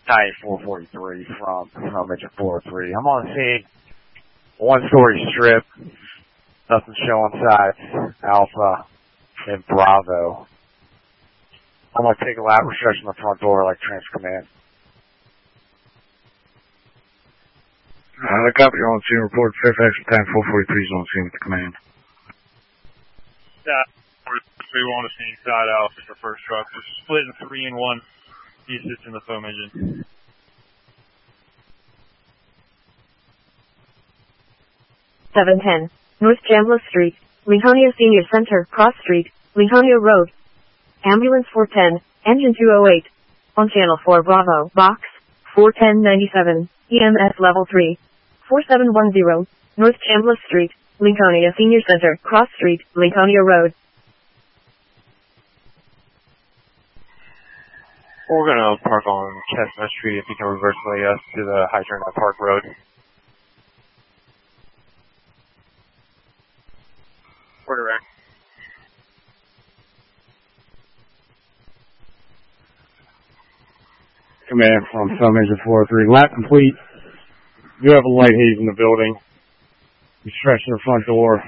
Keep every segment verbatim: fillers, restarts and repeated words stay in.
Titan four forty-three from, from Engine four oh three. I'm on the scene. One story strip. Nothing showing sides. Alpha and Bravo. I'm going to take a lap. We're stretching the front door like transfer command. Uh, I copy. You're on scene. Report Fairfax Titan four forty-three is on scene with the command. Yeah, we want to see side Alpha for first truck. We're splitting three and one. He assists in the foam engine. seven ten. North Jamla Street, Lincolnia Senior Center, Cross Street, Lincolnia Road. Ambulance four ten, engine two oh eight. On channel four Bravo, box, four ten ninety-seven, E M S level three. four seven one zero, North Jamla Street, Lincolnia Senior Center, Cross Street, Lincolnia Road. We're going to park on Chestnut Street if you can reverse lay us to the hydrant at Park Road. Quarter rack. Command from Film Engine four oh three. Lap complete. You have a light haze in the building. You stretch the front door.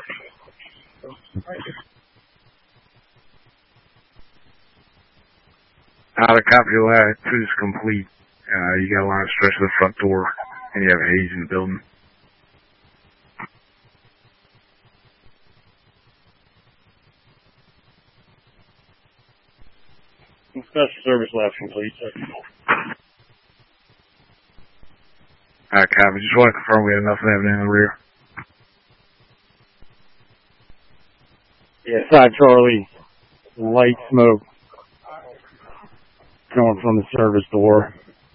Out of copy, lap two is complete. Uh, you got a line of stretch to the front door, and you have a haze in the building. Special service lap complete. Alright, copy. Just want to confirm we had enough of in the rear. Yeah, side Charlie. Light smoke coming from the service door.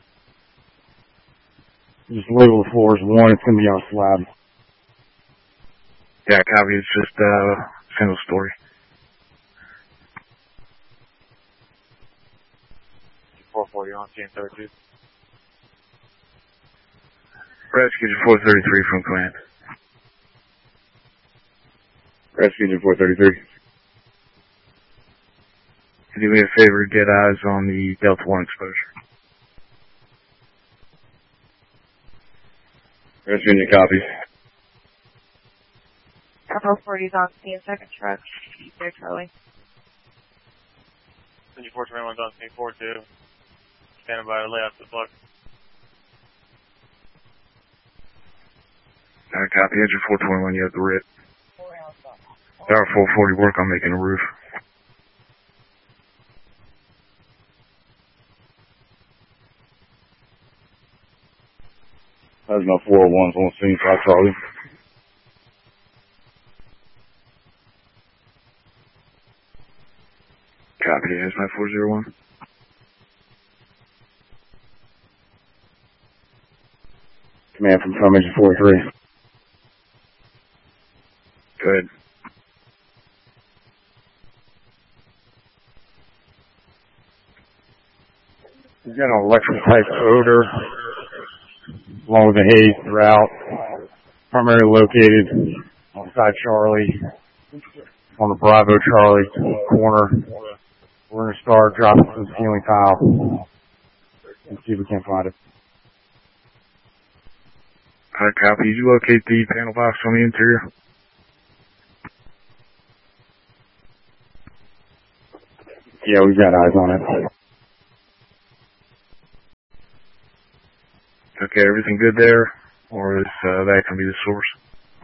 Just label the floors one. It's going to be on a slab. Yeah, copy. It's just a uh, single story. four forty on scene thirty-two. Rescue four thirty-three from command. Rescue four thirty-three. Can you do me a favor, get eyes on the Delta one exposure? Rescue copy. Couple forties on scene, second truck. There, Charlie. Engine four twenty-one's on scene four two. Standing by to lay out the block. Alright, copy. Engine four twenty-one, you have the R I T. Tower four forty work on making a roof. That's my four oh ones on scene, five Charlie. Copy, that's my four oh one. Command from Film Engine four three. Good. We've got an electric type odor, along with the haze throughout. Primarily located on side Charlie, on the Bravo Charlie corner. We're going to start dropping some ceiling tile and see if we can find it. Alright, copy. Did you locate the panel box on the interior? Yeah, we've got eyes on it. Okay, everything good there? Or is uh, that going to be the source?